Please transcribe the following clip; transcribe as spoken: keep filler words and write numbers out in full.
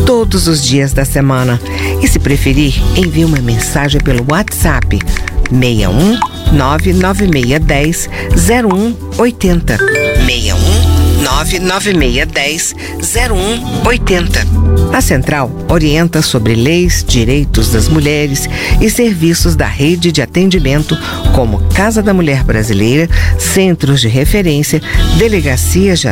todos os dias da semana. E se preferir, envie uma mensagem pelo WhatsApp seis um nove nove seis um zero um oito zero. seis um nove nove seis um zero um oito zero. A Central orienta sobre leis, direitos das mulheres e serviços da rede de atendimento como Casa da Mulher Brasileira, centros de referência, delegacias de